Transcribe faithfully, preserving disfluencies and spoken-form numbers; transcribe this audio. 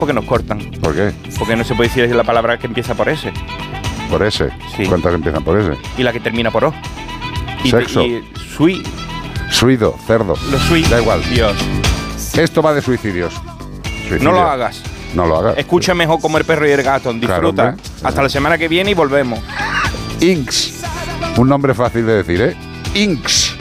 porque nos cortan. ¿Por qué? Porque no se puede decir la palabra que empieza por S. ¿Por ese? Sí. ¿Cuántas empiezan por ese? Y la que termina por O. Y Sexo. Te, y sui, Suido, cerdo. los sui. Da igual. Dios. Esto va de suicidios. Suicidio. No lo hagas. No lo hagas. Escucha mejor como el perro y el gato. Disfruta. Claro, hombre. Hasta la semana que viene y volvemos. Inks. Un nombre fácil de decir, ¿eh? Inks.